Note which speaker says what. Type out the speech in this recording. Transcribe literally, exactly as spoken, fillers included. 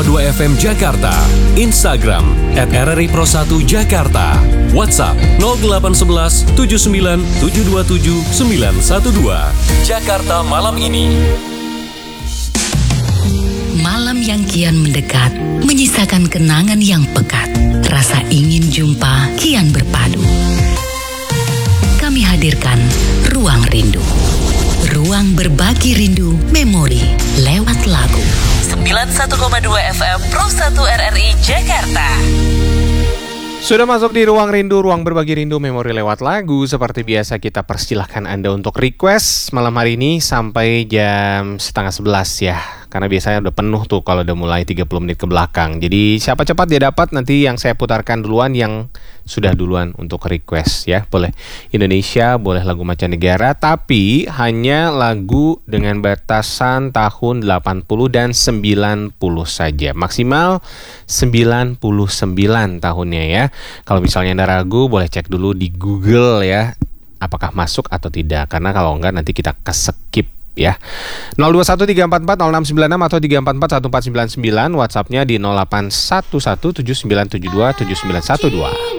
Speaker 1: dua F M Jakarta, Instagram at R R I Pro satu Jakarta, WhatsApp nol delapan satu satu tujuh sembilan tujuh dua tujuh sembilan satu dua. Jakarta malam ini.
Speaker 2: Malam yang kian mendekat, menyisakan kenangan yang pekat. Rasa ingin jumpa kian berpadu. Kami hadirkan Ruang Rindu. Ruang berbagi rindu, memori, lewat lagu. sembilan puluh satu koma dua F M Pro satu R R I Jakarta.
Speaker 3: Sudah masuk di Ruang Rindu, ruang berbagi rindu, memori lewat lagu. Seperti biasa kita persilahkan Anda untuk request malam hari ini sampai jam setengah sebelas ya. Karena biasanya udah penuh tuh kalau udah mulai tiga puluh menit ke belakang. Jadi siapa cepat dia dapat, nanti yang saya putarkan duluan yang sudah duluan untuk request ya. Boleh Indonesia, boleh lagu mancanegara, tapi hanya lagu dengan batasan tahun delapan puluh dan sembilan puluh saja. Maksimal sembilan puluh sembilan tahunnya ya. Kalau misalnya Anda ragu, boleh cek dulu di Google ya, apakah masuk atau tidak. Karena kalau enggak nanti kita keskip ya. nol dua satu tiga empat empat nol enam sembilan enam atau tiga empat empat satu empat sembilan sembilan, WhatsAppnya di nol delapan satu satu tujuh sembilan tujuh dua tujuh sembilan satu dua.